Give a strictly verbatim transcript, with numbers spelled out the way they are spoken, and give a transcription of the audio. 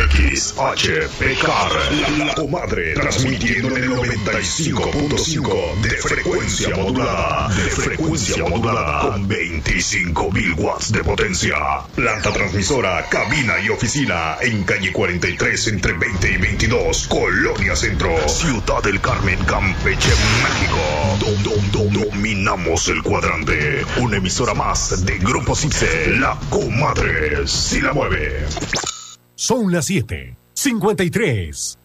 X H P K R, La Comadre, transmitiendo en el noventa y cinco punto cinco de frecuencia modulada, de frecuencia modulada, con veinticinco mil watts de potencia. Planta transmisora, cabina y oficina en calle cuarenta y tres entre veinte y veintidós, Colonia Centro, Ciudad del Carmen, Campeche, México. Dom, dom, dom, dominamos el cuadrante. Una emisora más de Grupo Cipse, La Comadre, si la mueve. Son las siete cincuenta y tres.